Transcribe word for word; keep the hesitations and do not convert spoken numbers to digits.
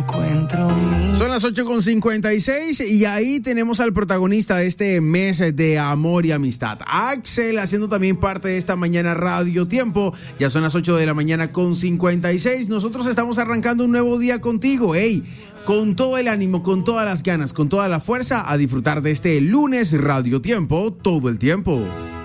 encuentro mi... Son las ocho con cincuenta y seis y ahí tenemos al protagonista de este mes de amor y amistad, Axel, haciendo también parte de esta mañana Radio Tiempo. Ya son las ocho de la mañana con cincuenta y seis. Nosotros estamos arrancando un nuevo día contigo, hey, con todo el ánimo, con todas las ganas, con toda la fuerza, a disfrutar de este lunes Radio Tiempo todo el tiempo.